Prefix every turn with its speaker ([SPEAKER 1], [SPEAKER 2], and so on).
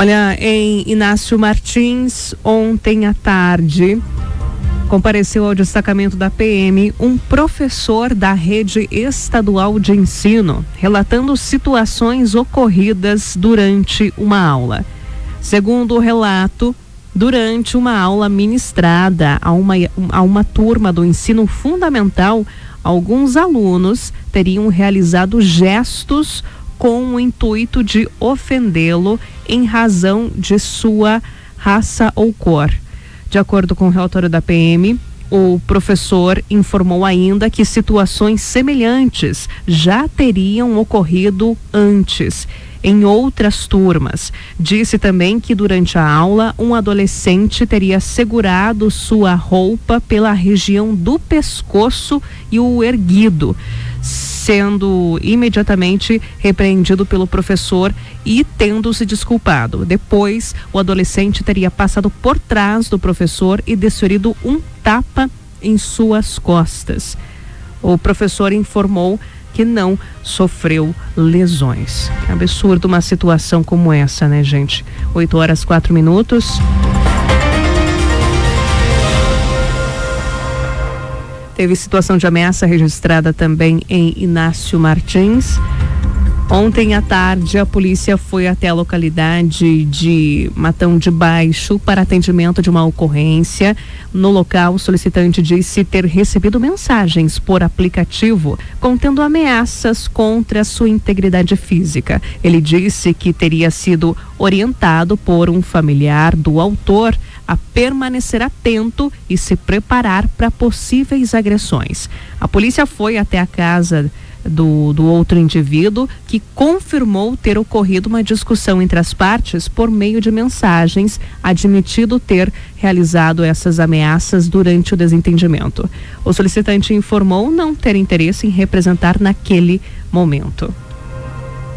[SPEAKER 1] Olha, em Inácio Martins, ontem à tarde, compareceu ao destacamento da PM um professor da rede estadual de ensino, relatando situações ocorridas durante uma aula. Segundo o relato, durante uma aula ministrada a uma turma do ensino fundamental, alguns alunos teriam realizado gestos com o intuito de ofendê-lo em razão de sua raça ou cor. De acordo com o relatório da PM, o professor informou ainda que situações semelhantes já teriam ocorrido antes, em outras turmas. Disse também que durante a aula, um adolescente teria segurado sua roupa pela região do pescoço e o erguido, sendo imediatamente repreendido pelo professor e tendo se desculpado. Depois, o adolescente teria passado por trás do professor e desferido um tapa em suas costas. O professor informou que não sofreu lesões. É absurdo uma situação como essa, né, gente? 8h04. Teve situação de ameaça registrada também em Inácio Martins. Ontem à tarde, a polícia foi até a localidade de Matão de Baixo para atendimento de uma ocorrência. No local, o solicitante disse ter recebido mensagens por aplicativo contendo ameaças contra a sua integridade física. Ele disse que teria sido orientado por um familiar do autor a permanecer atento e se preparar para possíveis agressões. A polícia foi até a casa do outro indivíduo, que confirmou ter ocorrido uma discussão entre as partes por meio de mensagens, admitido ter realizado essas ameaças durante o desentendimento. O solicitante informou não ter interesse em representar naquele momento.